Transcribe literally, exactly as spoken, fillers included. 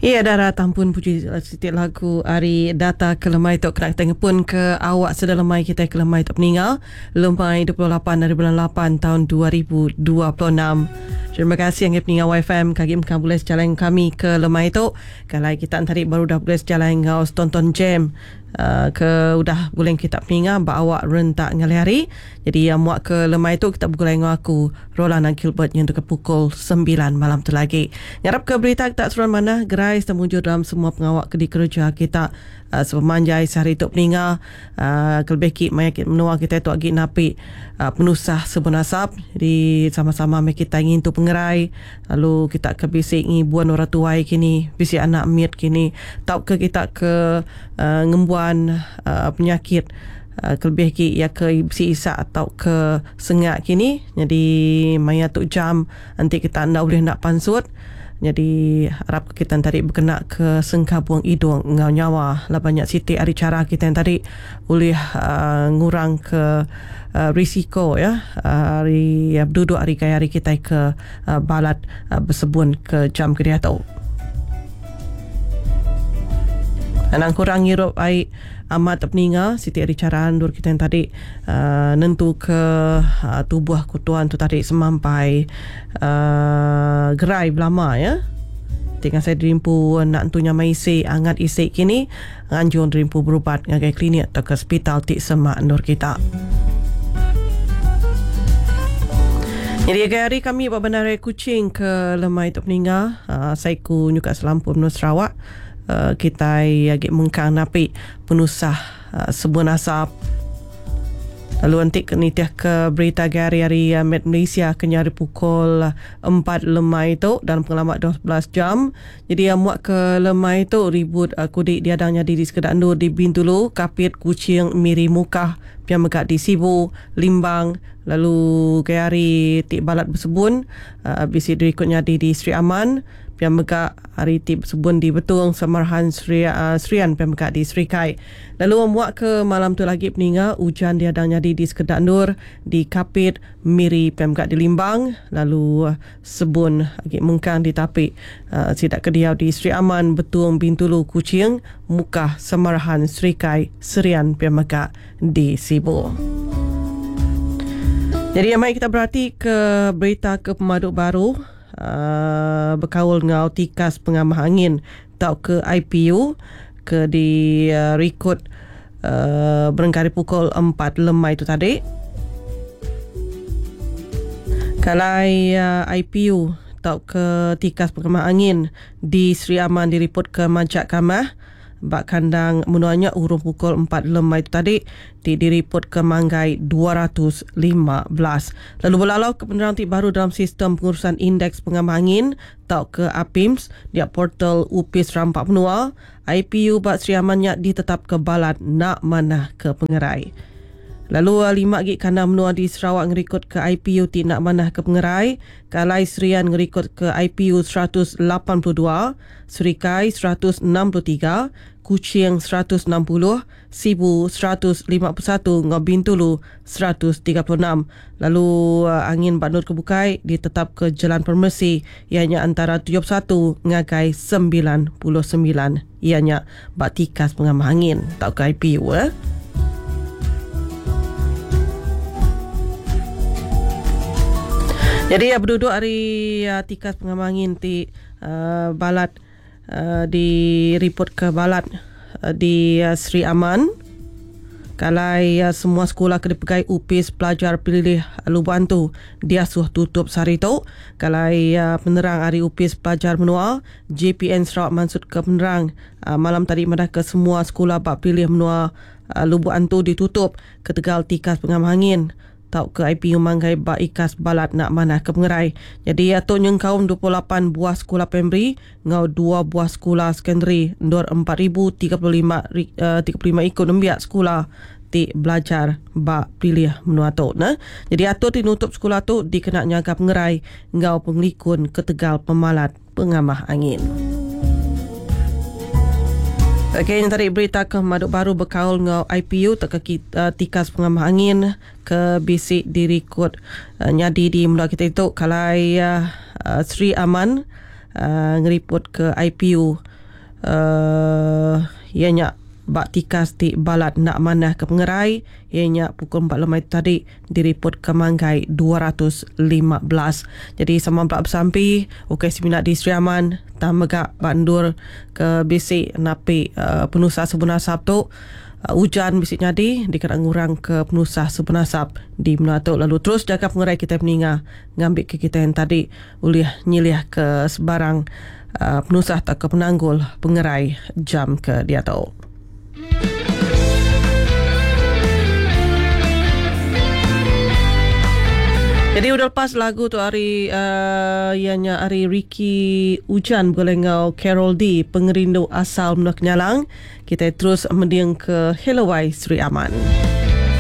Ya, darah tampun puji setiap lagu Ari data ke lemai tok kena tengah pun ke awak sedang lemai kita ke lemai tok meninggal lemai dua puluh lapan dari bulan lapan tahun dua ribu dua puluh enam. Terima kasih yang peninggal Y F M kagi mkan boleh jalan kami ke lemai tok. Kalau kita tadi baru dah boleh jalan ngau tonton jam uh, ke udah boleh kita peninggal bawa rentak ngalihari. Jadi yang muak ke lemai tok kita boleh ngau aku Roland dan Gilbert yang ke pukul sembilan malam tu lagi. Ngarap ke berita kita suruh mana gerai terwujud dalam semua pengawak kedi kerja kita uh, sepemanjai sehari itu peninggal uh, kelebih mayat menua kita itu agi napi uh, penusah sebenasab. Jadi sama-sama kita ingin tu pengerai lalu kita ke bisik ni buan orang tuai kini bisik anak miat kini tau ke kita ke uh, ngembuan uh, penyakit Uh, kelebih ki ya ke si isa atau ke sengak kini. Jadi maya tu jam nanti kita anda boleh nak pansut. Jadi harap kita tadi berkena ke sengka buang hidung ngau nyawa lah banyak siti hari cara kita yang tadi boleh uh, ngurang ke uh, risiko ya uh, hari ya, duduk hari kaya hari kita ke uh, balat uh, bersebun ke jam kedia tau. Anang kurang ngirup ai amat peninga siti ari caraan dur kita yang tadi uh, nentu ke uh, tubuh kutuan tu tadi semampai uh, gerai belama ya. Tinggal saya dirimpu nak entunya maisi angat isi kini nganjur dirimpu berubat ngagai klinik atau ke hospital ti semak nur kita. Jadi hari kami buat bandar Kuching ke lemai tu peninga uh, saya ku nyuka selampur menurut Sarawak. Uh, kita agak mengkang napi penusah uh, sebuah nasab. Lalu nanti kenitiah ke berita hari-hari uh, Met Malaysia kenyari pukul empat lemai itu dalam pengalaman dua belas jam. Jadi yang muak ke lemai itu ribut uh, kudik diadangnya di sekedar nur di Bintulu, Kapit, Kuching, Miri Mukah, pian megak di Sibu, Limbang, lalu ke hari tik balat bersebun, uh, bisi berikutnya di di Sri Aman, pian megak hari tip sebun di Betung, Samarhan Sri, uh, Srian pian megak di Sri Kai. Lalu memuak ke malam tu lagi peninggal hujan diadangnya di di Sekedak Nur, di Kapit, Miri pian megak di Limbang, lalu uh, sebun lagi mengkang di Tapi uh, sidak kediau di Sri Aman, Betung, Bintulu, Kuching, Mukah, Samarhan, Sri Kai, Srian pian megak di Sibu. Jadi mari kita berhati ke berita ke pemaduk baru. Uh, berkaul ngau tikas pengamah angin tau ke I P U ke di uh, rekod uh, berengkari pukul empat lemai itu tadi. Kalai uh, I P U tau ke tikas pengamah angin di Sri Aman direport ke Majak Kamah bak kandang menuanya urung pukul empat lemai itu tadi di direport ke Manggai dua ratus lima belas. Lalu berlalu ke penerang baru dalam sistem pengurusan indeks pengamah angin tau ke A P I M S di portal U P I S Rampak Menua. I P U bak Sri Amannya ditetap ke balat nak manah ke pengerai. Lalu lima gig kandang menua di Sarawak ngerikut ke I P U ti nak manah ke pengerai. Kalai Serian ngerikut ke I P U seratus lapan puluh dua, Sri Kai seratus enam puluh tiga, Kuching seratus enam puluh, Sibu seratus lima puluh satu, Ngau Bintulu seratus tiga puluh enam. Lalu uh, angin Bak Nur Kebukai ditetap ke Jalan Permesi ianya antara tujuh puluh satu ngagai sembilan puluh sembilan ianya bak tikas pengamah angin tau ke I P U eh. Jadi ya berduduk hari uh, tikas pengamah angin ti uh, balat uh, di report ke balat uh, di uh, Sri Aman. Kalai uh, semua sekolah kena pegai U P I S pelajar pilih Luban tu dia suh tutup sehari tu. Kalai uh, penerang hari U P I S pelajar menua J P N Sarawak maksud ke penerang uh, malam tadi madah ke semua sekolah bak pilih menua uh, Luban tu ditutup ke Tegal tikas pengamah angin tau ke I P U Manggai bak ikas balat nak manah ke pengerai. Jadi atuk nyengkaum dua puluh lapan buah sekolah primary ngau dua buah sekolah sekondari ndor empat ribu tiga puluh lima ikut nembiak sekolah ti belajar bak pilih menua tu nah. Jadi atuk dinutup sekolah tu dikena nyaga pengerai ngau penglikun ke Tegal pemalat pengamah angin. Okey, yang tadi berita ke Maduk Baru berkaul ngau I P U tak ke uh, tikas pengamah angin ke bisik dirikut uh, nyadi di mula kita itu kalai uh, uh, Sri Aman uh, ngeriput ke I P U uh, ianya bak tikas di balat nak manah ke Pengerai, ianya pukul empat lemai tadi diriput ke Manggai dua ratus lima belas. Jadi sama belak bersampi ukai seminak di Sri Aman tam megak bandur ke bisik napi uh, penusah sebunasab tu uh, hujan bisik nyadi dikena ngurang ke penusah sebunasab di Menatuk. Lalu terus jaga Pengerai kita peninga ngambil ke kita yang tadi uliah nyiliah ke sebarang uh, penusah tak ke penanggul Pengerai jam ke dia tahu. Jadi udah lepas lagu tu hari uh, ianya hari Ricky Ujan berlengau Carol D, pengerindu asal Melaka Nyalang. Kita terus mendiang ke Helawai Sri Aman.